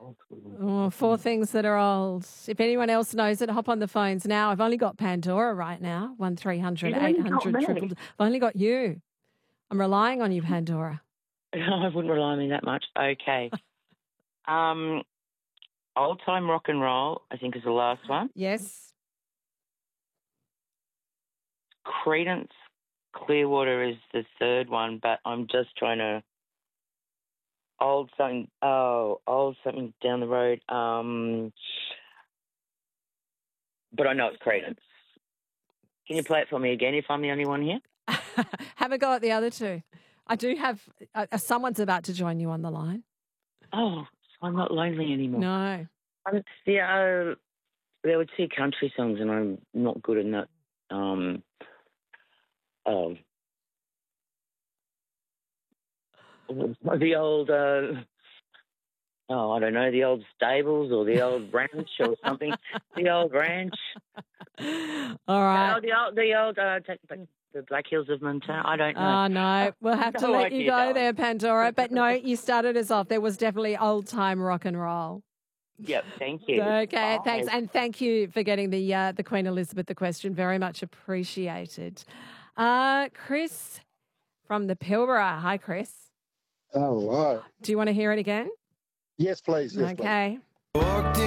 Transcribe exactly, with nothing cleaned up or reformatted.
Oh, four things that are old. If anyone else knows it, hop on the phones now. I've only got Pandora right now, one three hundred You've eight only got hundred me. triple. I've only got you. I'm relying on you, Pandora. I wouldn't rely on me that much. Okay. um, old time rock and roll, I think, is the last one. Yes. Credence Clearwater is the third one, but I'm just trying to old something. Oh, old something down the road. Um, but I know it's Credence. Can you play it for me again if I'm the only one here? Have a go at the other two. I do have uh, someone's about to join you on the line. Oh, I'm not lonely anymore. No. Um, yeah, uh, there were two country songs, and I'm not good in that. Um, oh, the old. Uh, oh, I don't know, the old stables or the old ranch or something. The old ranch. All right. Oh, the old, the old, uh, t- t- the Black Hills of Montana. I don't know. Oh, no. We'll have to No let you idea, go darling. there, Pandora. But no, you started us off. There was definitely old-time rock and roll. Yep, thank you. Okay, Bye. thanks. And thank you for getting the uh, the Queen Elizabeth the question. Very much appreciated. Uh, Chris from the Pilbara. Hi, Chris. Oh, right. Do you want to hear it again? Yes, please. Yes, please. Okay.